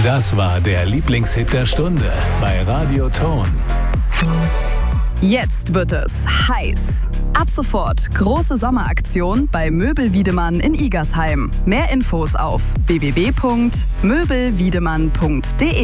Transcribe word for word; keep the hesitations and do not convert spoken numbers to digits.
Das war der Lieblingshit der Stunde bei Radio Ton. Jetzt wird es heiß. Ab sofort große Sommeraktion bei Möbel Wiedemann in Igersheim. Mehr Infos auf w w w punkt möbel wiedemann punkt de.